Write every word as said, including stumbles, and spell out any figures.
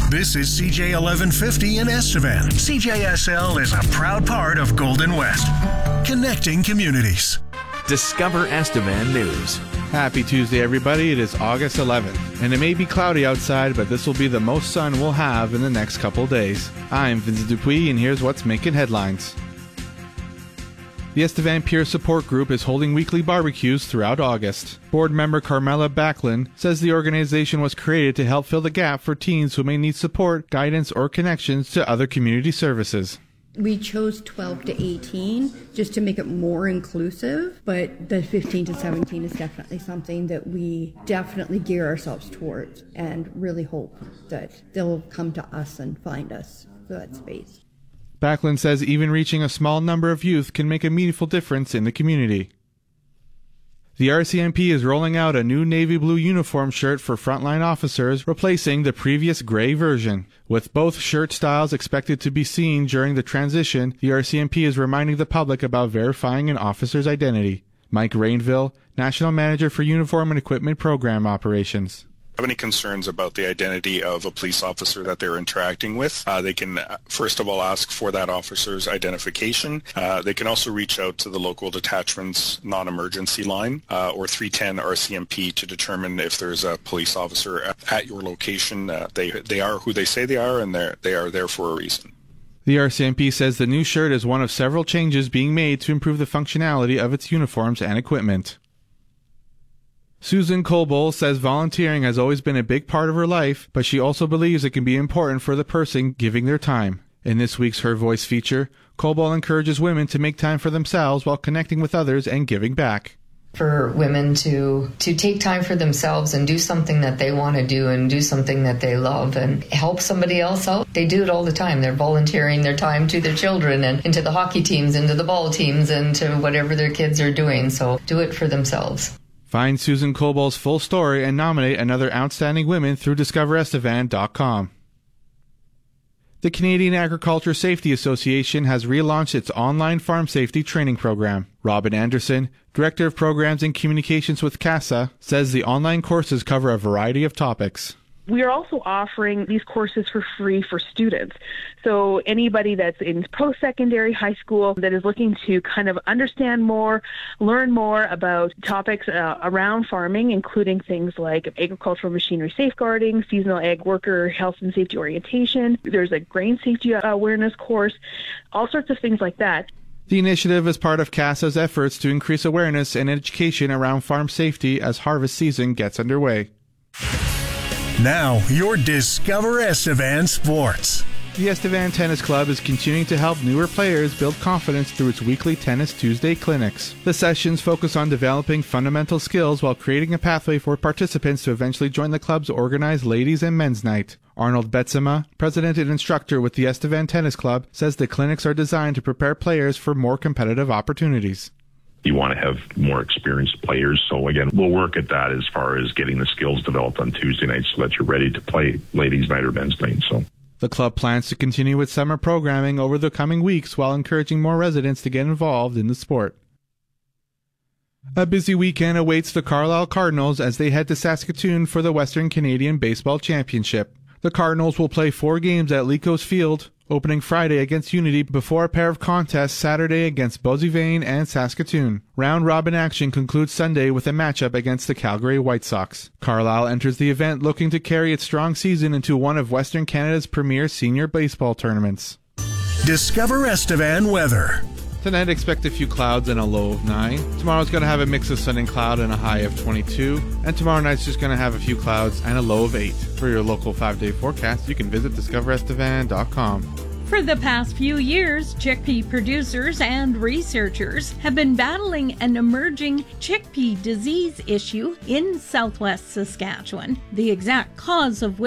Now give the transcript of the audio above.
This is C J eleven fifty in Estevan. C J S L is a proud part of Golden West, connecting communities. Discover Estevan News. Happy Tuesday, everybody. It is August eleventh, and it may be cloudy outside, but this will be the most sun we'll have in the next couple days. I'm Vincent Dupuis, and here's what's making headlines. The Estevan Peer Support Group is holding weekly barbecues throughout August. Board member Carmela Backlund says the organization was created to help fill the gap for teens who may need support, guidance, or connections to other community services. We chose twelve to eighteen just to make it more inclusive, but the fifteen to seventeen is definitely something that we definitely gear ourselves towards and really hope that they'll come to us and find us for that space. Backlund says even reaching a small number of youth can make a meaningful difference in the community. The R C M P is rolling out a new navy blue uniform shirt for frontline officers, replacing the previous gray version. With both shirt styles expected to be seen during the transition, the R C M P is reminding the public about verifying an officer's identity. Mike Rainville, National Manager for Uniform and Equipment Program Operations. Have any concerns about the identity of a police officer that they're interacting with, uh, they can uh, first of all ask for that officer's identification. Uh, they can also reach out to the local detachment's non-emergency line uh, or three ten R C M P to determine if there's a police officer at, at your location. Uh, they they are who they say they are, and they they are there for a reason. The R C M P says the new shirt is one of several changes being made to improve the functionality of its uniforms and equipment. Susan Colboll says volunteering has always been a big part of her life, but she also believes it can be important for the person giving their time. In this week's Her Voice feature, Colboll encourages women to make time for themselves while connecting with others and giving back. For women to to take time for themselves and do something that they want to do and do something that they love and help somebody else out. They do it all the time. They're volunteering their time to their children and into the hockey teams, into the ball teams, and to whatever their kids are doing. So do it for themselves. Find Susan Colboll's full story and nominate another outstanding women through discover estevan dot com. The Canadian Agriculture Safety Association has relaunched its online farm safety training program. Robin Anderson, Director of Programs and Communications with CASA, says the online courses cover a variety of topics. We are also offering these courses for free for students. So anybody that's in post-secondary high school that is looking to kind of understand more, learn more about topics uh, around farming, including things like agricultural machinery safeguarding, seasonal ag worker health and safety orientation. There's a grain safety awareness course, all sorts of things like that. The initiative is part of CASA's efforts to increase awareness and education around farm safety as harvest season gets underway. Now, your Discover Estevan Sports. The Estevan Tennis Club is continuing to help newer players build confidence through its weekly Tennis Tuesday clinics. The sessions focus on developing fundamental skills while creating a pathway for participants to eventually join the club's organized ladies' and men's night. Arnold Betsema, president and instructor with the Estevan Tennis Club, says the clinics are designed to prepare players for more competitive opportunities. You want to have more experienced players. So again, we'll work at that as far as getting the skills developed on Tuesday nights so that you're ready to play ladies' night or men's night. So the club plans to continue its summer programming over the coming weeks while encouraging more residents to get involved in the sport. A busy weekend awaits the Carlisle Cardinals as they head to Saskatoon for the Western Canadian Baseball Championship. The Cardinals will play four games at Lecos Field, opening Friday against Unity before a pair of contests Saturday against Boissevain and Saskatoon. Round-robin action concludes Sunday with a matchup against the Calgary White Sox. Carlisle enters the event looking to carry its strong season into one of Western Canada's premier senior baseball tournaments. Discover Estevan weather. Tonight, expect a few clouds and a low of nine. Tomorrow's going to have a mix of sun and cloud and a high of twenty-two. And tomorrow night's just going to have a few clouds and a low of eight. For your local five-day forecast, you can visit discover estevan dot com. For the past few years, chickpea producers and researchers have been battling an emerging chickpea disease issue in southwest Saskatchewan, the exact cause of which